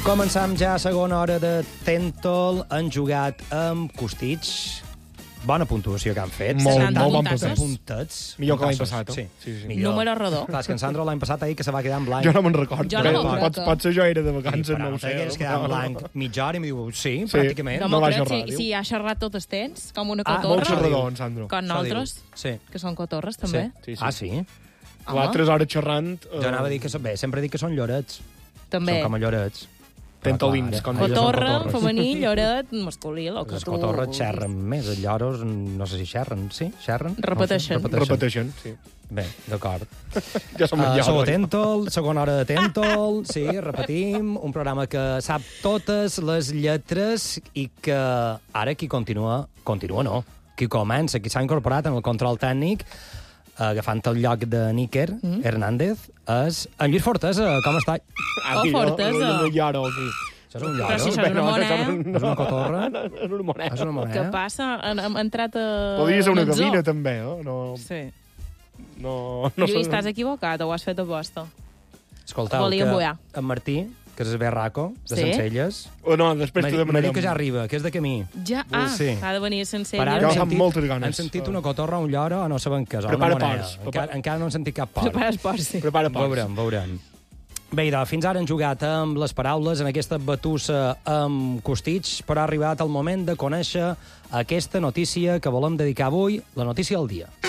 Començam ja a segona hora de Tentol. Han jugat amb Costitx. Bona puntuació que han fet. Molt bon puntazos. puntets. Millor que l'any passat, Sí. sí. Millor. Número rodó. Clar, és que en Sandro l'any passat ha dit que se va quedar en blanc. Jo no me'n recordo. Jo no me'n recordo. Potser jo era de Sí, vacances, però no ho sé. que es quedar en blanc mitja hora i em diu, sí, Sí. pràcticament. No No m'ho va crec, xerrar, si, diu. si ha xerrat tot el temps, com una Ah, Molt cotorra. xerrador, en Sandro. Com nosaltres, Sí. que són cotorres, també. Sí. Ah, sí? Clar, 3 hores xerrant... Jo anava a dir que són... Bé, sempre dic que són llorets. També. Són com a llorets. Tentolins, com deia. Cotorra, femení, lloret, masculí, el que Les tu... cotorres xerren més, els lloros no sé si xerren. Sí? Xerren? Repeteixen. No sé, Repeteixen, sí. Bé, d'acord. Ja som en Sou a lloros. Tentol, segona hora de Tentol, sí, repetim, un programa que sap totes les lletres i que ara qui continua no, qui comença, qui s'ha incorporat en el control tècnic, agafant el lloc de Níker Hernández, és en Lluís Fortesa. Com està? Oh, Fortesa. No lloro, aquí. Això és un Però si lloro? això és una moneda. És una cotorra? És una moneda. És una Què moneda? passa? Hem entrat a... Podria ser una en el zoo. cabina, també, eh? No, Sí. no Lluís, sé. t'has equivocat o ho has fet a posta? Escolteu, Volíem que mullar. en Martí, que és berraco, de Sí? Sencelles, O no, després t'ho me diu demanarem. que ja arriba, que és de camí. Ja, Sí. ha de venir sense Per ara Jo ella. amb moltes ganes. Han sentit una cotorra, un lloro, o no saben què és, o una Prepara moneda. porcs. Encara no han sentit cap port. Prepara esport, sí. Prepara pocs. Veurem. Bé, idò, fins ara han jugat amb les paraules en aquesta batussa amb Costitx, però ha arribat el moment de conèixer aquesta notícia que volem dedicar avui, la notícia del dia.